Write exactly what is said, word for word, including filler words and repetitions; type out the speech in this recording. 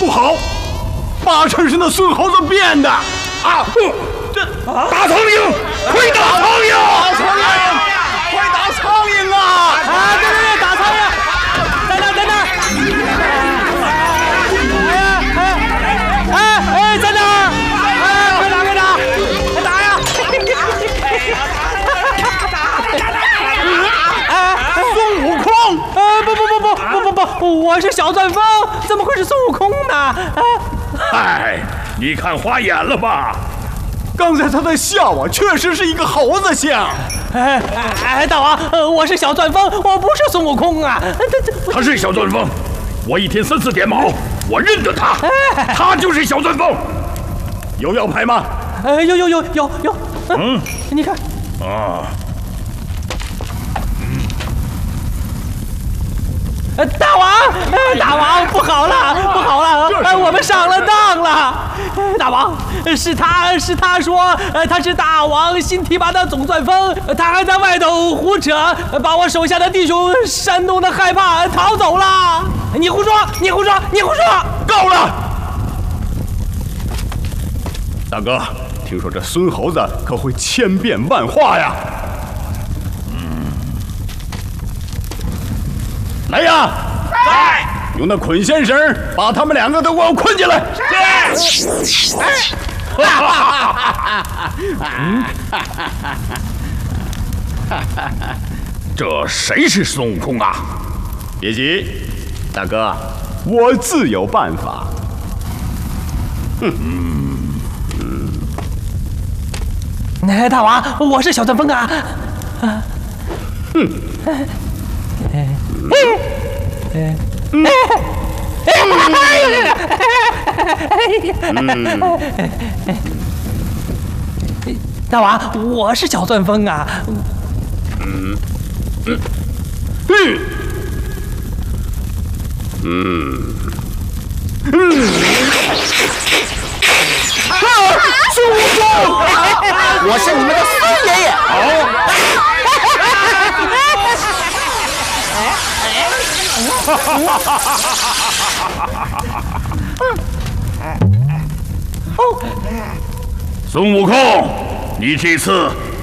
不好，八成是那孙猴子变的啊！这打苍蝇，快打苍蝇！ 打苍蝇，快打苍蝇啊！ 啊，对对对，打苍蝇，在那在那。哎哎哎哎，在那！哎，快打快打，快打呀！ 孙悟空！ 呃，不不不不不不不，我是小钻风，怎么会是孙悟空呢？啊！ 嗨，你看花眼了吧？ 刚才他在笑啊，确实是一个猴子像。 哎哎，大王，呃，我是小钻风，我不是孙悟空啊。 他是小钻风，我一天三次点卯，我认得他，他就是小钻风。有要牌吗？ 呃，有有有有有。 嗯， 你看。 啊。 呃，大王，呃，大王，不好了，不好了，呃，我们上了当了。大王，是他是他说，呃，他是大王新提拔的总钻风，他还在外头胡扯，把我手下的弟兄煽动的害怕，逃走了。你胡说，你胡说，你胡说！ 够了！大哥，听说这孙猴子可会千变万化呀。来呀！ 在。 用那捆仙绳把他们两个都给我捆起来。 是。这谁是孙悟空啊？ 别急，大哥，我自有办法。 嗯嗯。哎，大王，我是小钻风啊。啊。嗯。哎哎哎大王，我是小钻风啊。嗯嗯嗯嗯。啊！孙悟空， 我是你们的孙爷爷。 好。哈哈哈哈哈！孙悟空，你这次